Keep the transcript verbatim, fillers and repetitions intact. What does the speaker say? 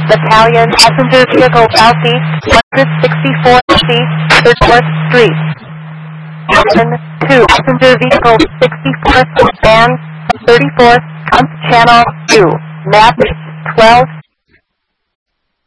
Battalion Passenger Vehicle Southeast one sixty-four C, thirty-fourth Street. Captain two Passenger Vehicle sixty-fourth and thirty-fourth, Channel two, map twelve